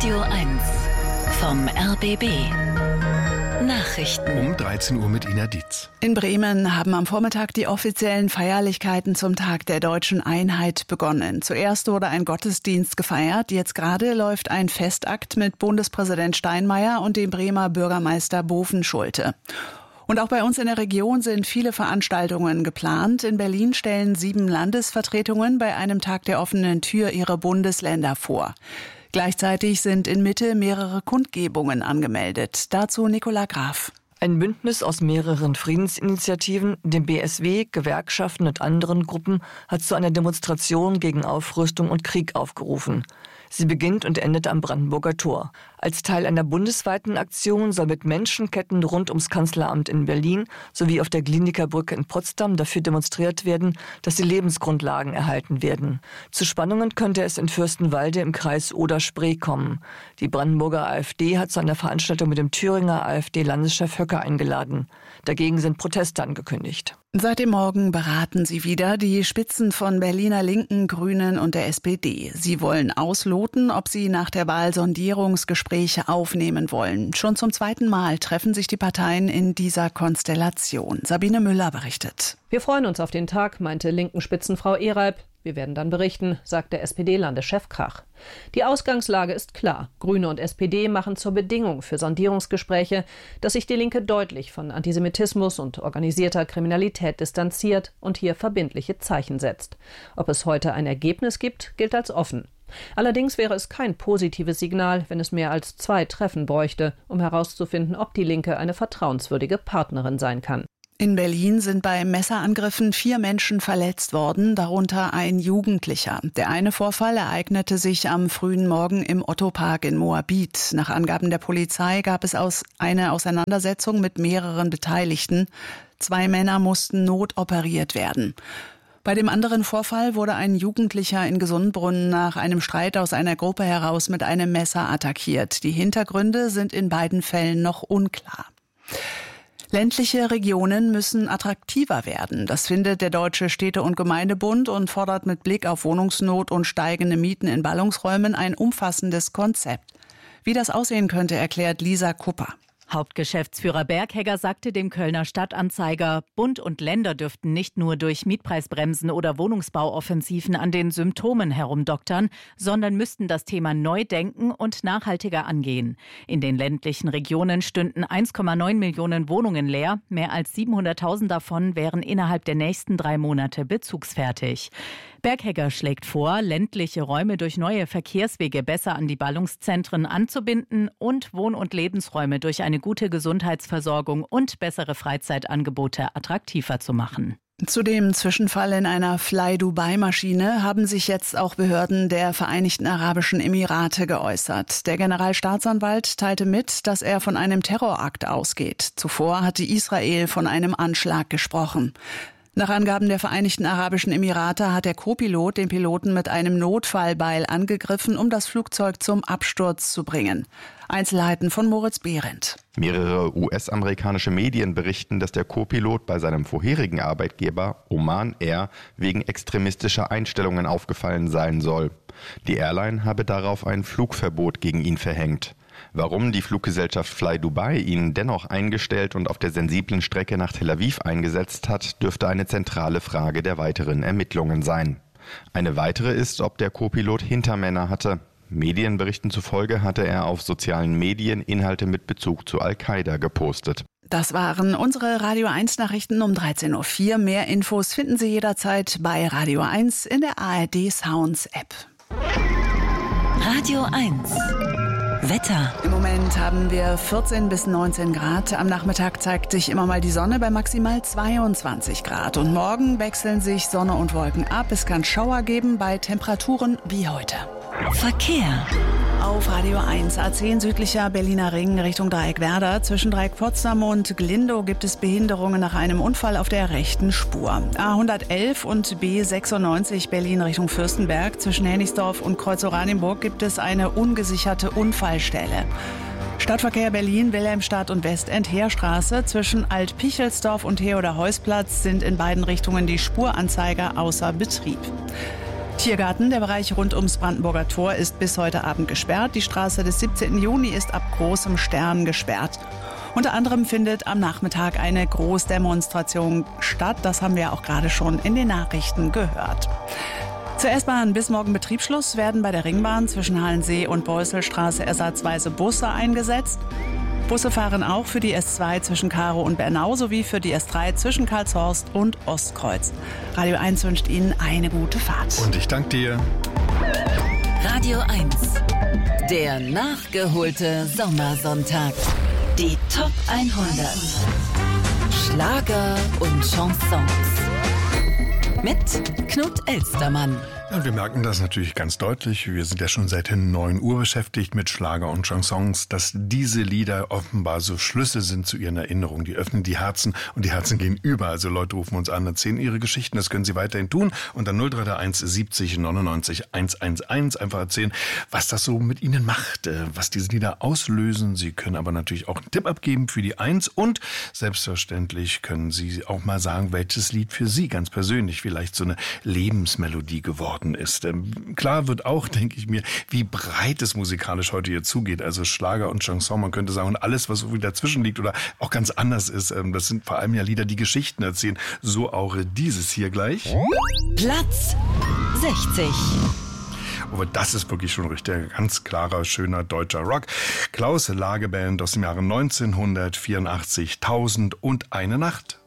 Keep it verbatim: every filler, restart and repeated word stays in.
Radio eins vom R B B. Nachrichten. Um dreizehn Uhr mit Ina Dietz. In Bremen haben am Vormittag die offiziellen Feierlichkeiten zum Tag der deutschen Einheit begonnen. Zuerst wurde ein Gottesdienst gefeiert. Jetzt gerade läuft ein Festakt mit Bundespräsident Steinmeier und dem Bremer Bürgermeister Bovenschulte. Und auch bei uns in der Region sind viele Veranstaltungen geplant. In Berlin stellen sieben Landesvertretungen bei einem Tag der offenen Tür ihre Bundesländer vor. Gleichzeitig sind in Mitte mehrere Kundgebungen angemeldet. Dazu Nicola Graf. Ein Bündnis aus mehreren Friedensinitiativen, dem B S W, Gewerkschaften und anderen Gruppen hat zu einer Demonstration gegen Aufrüstung und Krieg aufgerufen. Sie beginnt und endet am Brandenburger Tor. Als Teil einer bundesweiten Aktion soll mit Menschenketten rund ums Kanzleramt in Berlin sowie auf der Glienicke Brücke in Potsdam dafür demonstriert werden, dass die Lebensgrundlagen erhalten werden. Zu Spannungen könnte es in Fürstenwalde im Kreis Oder-Spree kommen. Die Brandenburger AfD hat zu einer Veranstaltung mit dem Thüringer AfD-Landeschef Höcke eingeladen. Dagegen sind Proteste angekündigt. Seit dem Morgen beraten sie wieder die Spitzen von Berliner Linken, Grünen und der S P D. Sie wollen ausloten, ob sie nach der Wahl Sondierungsgespräche aufnehmen wollen. Schon zum zweiten Mal treffen sich die Parteien in dieser Konstellation. Sabine Müller berichtet. Wir freuen uns auf den Tag, meinte Linken-Spitzenfrau Ehreib. Wir werden dann berichten, sagt der S P D-Landeschef Krach. Die Ausgangslage ist klar. Grüne und S P D machen zur Bedingung für Sondierungsgespräche, dass sich die Linke deutlich von Antisemitismus und organisierter Kriminalität distanziert und hier verbindliche Zeichen setzt. Ob es heute ein Ergebnis gibt, gilt als offen. Allerdings wäre es kein positives Signal, wenn es mehr als zwei Treffen bräuchte, um herauszufinden, ob die Linke eine vertrauenswürdige Partnerin sein kann. In Berlin sind bei Messerangriffen vier Menschen verletzt worden, darunter ein Jugendlicher. Der eine Vorfall ereignete sich am frühen Morgen im Otto-Park in Moabit. Nach Angaben der Polizei gab es aus eine Auseinandersetzung mit mehreren Beteiligten. Zwei Männer mussten notoperiert werden. Bei dem anderen Vorfall wurde ein Jugendlicher in Gesundbrunnen nach einem Streit aus einer Gruppe heraus mit einem Messer attackiert. Die Hintergründe sind in beiden Fällen noch unklar. Ländliche Regionen müssen attraktiver werden. Das findet der Deutsche Städte- und Gemeindebund und fordert mit Blick auf Wohnungsnot und steigende Mieten in Ballungsräumen ein umfassendes Konzept. Wie das aussehen könnte, erklärt Lisa Kupper. Hauptgeschäftsführer Berghegger sagte dem Kölner Stadtanzeiger, Bund und Länder dürften nicht nur durch Mietpreisbremsen oder Wohnungsbauoffensiven an den Symptomen herumdoktern, sondern müssten das Thema neu denken und nachhaltiger angehen. In den ländlichen Regionen stünden eins Komma neun Millionen Wohnungen leer. Mehr als siebenhunderttausend davon wären innerhalb der nächsten drei Monate bezugsfertig. Berghegger schlägt vor, ländliche Räume durch neue Verkehrswege besser an die Ballungszentren anzubinden und Wohn- und Lebensräume durch eine gute Gesundheitsversorgung und bessere Freizeitangebote attraktiver zu machen. Zu dem Zwischenfall in einer Fly-Dubai-Maschine haben sich jetzt auch Behörden der Vereinigten Arabischen Emirate geäußert. Der Generalstaatsanwalt teilte mit, dass er von einem Terrorakt ausgeht. Zuvor hatte Israel von einem Anschlag gesprochen. Nach Angaben der Vereinigten Arabischen Emirate hat der Co-Pilot den Piloten mit einem Notfallbeil angegriffen, um das Flugzeug zum Absturz zu bringen. Einzelheiten von Moritz Behrendt. Mehrere U S-amerikanische Medien berichten, dass der Co-Pilot bei seinem vorherigen Arbeitgeber Oman Air wegen extremistischer Einstellungen aufgefallen sein soll. Die Airline habe darauf ein Flugverbot gegen ihn verhängt. Warum die Fluggesellschaft Fly Dubai ihn dennoch eingestellt und auf der sensiblen Strecke nach Tel Aviv eingesetzt hat, dürfte eine zentrale Frage der weiteren Ermittlungen sein. Eine weitere ist, ob der Co-Pilot Hintermänner hatte. Medienberichten zufolge hatte er auf sozialen Medien Inhalte mit Bezug zu Al-Qaida gepostet. Das waren unsere Radio eins Nachrichten um dreizehn Uhr vier. Mehr Infos finden Sie jederzeit bei Radio eins in der A R D Sounds App. Radio eins. Wetter. Im Moment haben wir vierzehn bis neunzehn Grad. Am Nachmittag zeigt sich immer mal die Sonne bei maximal zweiundzwanzig Grad. Und morgen wechseln sich Sonne und Wolken ab. Es kann Schauer geben bei Temperaturen wie heute. Verkehr. Auf Radio eins A zehn südlicher Berliner Ring Richtung Dreieck Werder. Zwischen Dreieck Potsdam und Glindow gibt es Behinderungen nach einem Unfall auf der rechten Spur. A hundertelf und B sechsundneunzig Berlin Richtung Fürstenberg. Zwischen Hennigsdorf und Kreuz-Oranienburg gibt es eine ungesicherte Unfallstelle. Stadtverkehr Berlin, Wilhelmstadt und Westend-Heerstraße. Zwischen Alt-Pichelsdorf und Theodor-Heuss-Platz sind in beiden Richtungen die Spuranzeiger außer Betrieb. Tiergarten, der Bereich rund ums Brandenburger Tor, ist bis heute Abend gesperrt. Die Straße des siebzehnten Juni ist ab großem Stern gesperrt. Unter anderem findet am Nachmittag eine Großdemonstration statt. Das haben wir auch gerade schon in den Nachrichten gehört. Zur S-Bahn bis morgen Betriebsschluss werden bei der Ringbahn zwischen Halensee und Beusselstraße ersatzweise Busse eingesetzt. Busse fahren auch für die S zwei zwischen Karow und Bernau sowie für die S drei zwischen Karlshorst und Ostkreuz. Radio eins wünscht Ihnen eine gute Fahrt. Und ich danke dir. Radio eins. Der nachgeholte Sommersonntag. Die Top hundert. Schlager und Chansons. Mit Knut Elstermann. Ja, wir merken das natürlich ganz deutlich. Wir sind ja schon seit neun Uhr beschäftigt mit Schlager und Chansons, dass diese Lieder offenbar so Schlüssel sind zu ihren Erinnerungen. Die öffnen die Herzen und die Herzen gehen über. Also Leute rufen uns an, erzählen ihre Geschichten. Das können sie weiterhin tun. Und dann null drei drei eins siebzig neunundneunzig hundertelf einfach erzählen, was das so mit ihnen macht, was diese Lieder auslösen. Sie können aber natürlich auch einen Tipp abgeben für die Eins. Und selbstverständlich können Sie auch mal sagen, welches Lied für Sie ganz persönlich vielleicht so eine Lebensmelodie geworden ist. Ähm, klar wird auch, denke ich mir, wie breit es musikalisch heute hier zugeht. Also Schlager und Chanson, man könnte sagen, und alles, was irgendwie dazwischen liegt oder auch ganz anders ist. Ähm, das sind vor allem ja Lieder, die Geschichten erzählen. So auch dieses hier gleich. Platz sechzig. Aber das ist wirklich schon richtig ganz klarer, schöner deutscher Rock. Klaus Lage Band aus dem Jahre neunzehnhundertvierundachtzig, Tausend und eine Nacht.